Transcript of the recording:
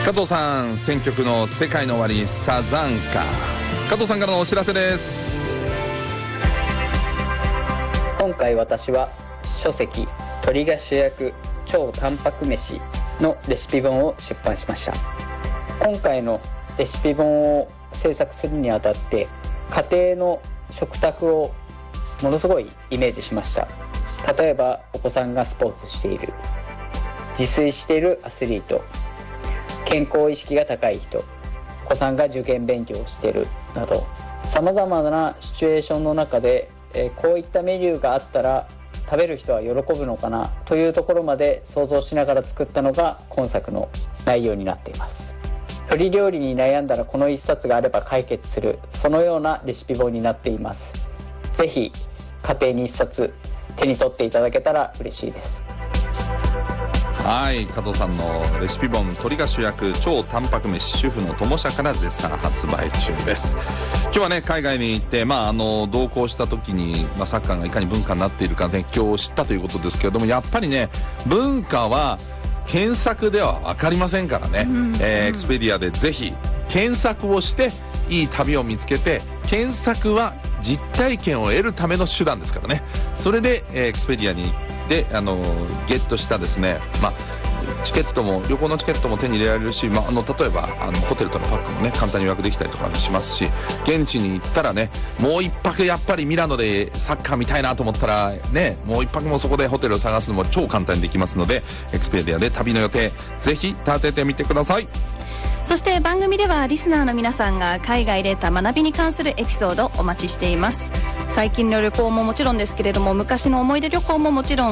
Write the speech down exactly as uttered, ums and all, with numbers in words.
加藤さん、選曲の世界の終わりサザンカ。加藤さんからのお知らせです。 今回私は書籍鳥が主役超タンパク飯のレシピ本を出版しました。今回のレシピ本を制作するにあたって家庭の食卓をものすごいイメージしました。例えばお子さんがスポーツしている、自炊しているアスリート、健康意識が高い人、お子さんが受験勉強をしているなど、さまざまなシチュエーションの中で、えー、こういったメニューがあったら食べる人は喜ぶのかなというところまで想像しながら作ったのが今作の内容になっています。鶏料理に悩んだらこの一冊があれば解決する、そのようなレシピ本になっています。ぜひ家庭に一冊手に取っていただけたら嬉しいです。 はい、加藤さんのレシピ本鳥が主役超タンパク飯、主婦の友社から絶賛発売中です。今日はね、海外に行って、まあ、あの同行した時に、まあ、サッカーがいかに文化になっているか熱狂を知ったということですけれども、やっぱりね、文化は検索では分かりませんからね、うんうん、えー、エクスペディアでぜひ検索をしていい旅を見つけて、検索は実体験を得るための手段ですからね。それで、えー、エクスペディアにであのゲットしたですね、まあ、チケットも旅行のチケットも手に入れられるし、まあ、あの例えばあのホテルとのパックもね簡単に予約できたりとかしますし、現地に行ったらね、もう一泊やっぱりミラノでサッカー見たいなと思ったらね、もう一泊もそこでホテルを探すのも超簡単にできますので、エクスペディアで旅の予定ぜひ立ててみてください。 そして番組ではリスナーの皆さんが海外で得た学びに関するエピソードお待ちしています。最近の旅行ももちろんですけれども、昔の思い出旅行ももちろん